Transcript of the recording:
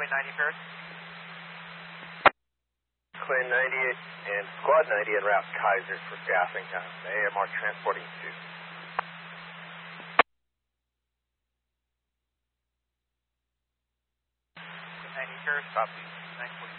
Queen 90 Paris. Queen 90 and Squad 90 en route Kaiser for gassing. AMR transporting 2. 90 Paris, copy. 940.